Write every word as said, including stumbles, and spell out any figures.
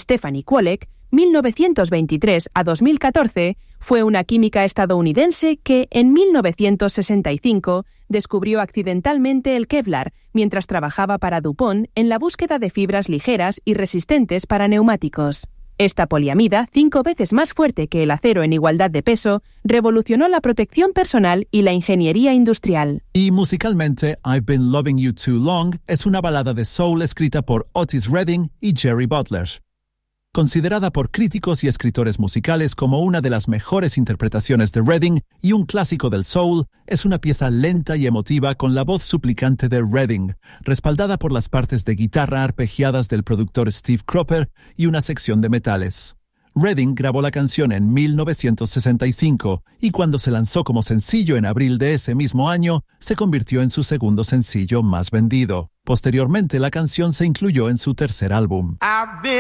Stephanie Kwolek, mil novecientos veintitrés a dos mil catorce, fue una química estadounidense que, en mil novecientos sesenta y cinco, descubrió accidentalmente el Kevlar mientras trabajaba para DuPont en la búsqueda de fibras ligeras y resistentes para neumáticos. Esta poliamida, cinco veces más fuerte que el acero en igualdad de peso, revolucionó la protección personal y la ingeniería industrial. Y musicalmente, I've Been Loving You Too Long es una balada de soul escrita por Otis Redding y Jerry Butler. Considerada por críticos y escritores musicales como una de las mejores interpretaciones de Redding y un clásico del soul, es una pieza lenta y emotiva con la voz suplicante de Redding, respaldada por las partes de guitarra arpegiadas del productor Steve Cropper y una sección de metales. Redding grabó la canción en mil novecientos sesenta y cinco y cuando se lanzó como sencillo en abril de ese mismo año, se convirtió en su segundo sencillo más vendido. Posteriormente, la canción se incluyó en su tercer álbum.